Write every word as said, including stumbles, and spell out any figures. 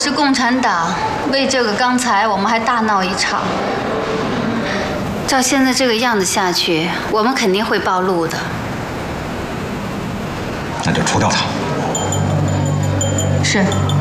是共产党，为这个刚才我们还大闹一场。照现在这个样子下去，我们肯定会暴露的。 那就除掉他。 是。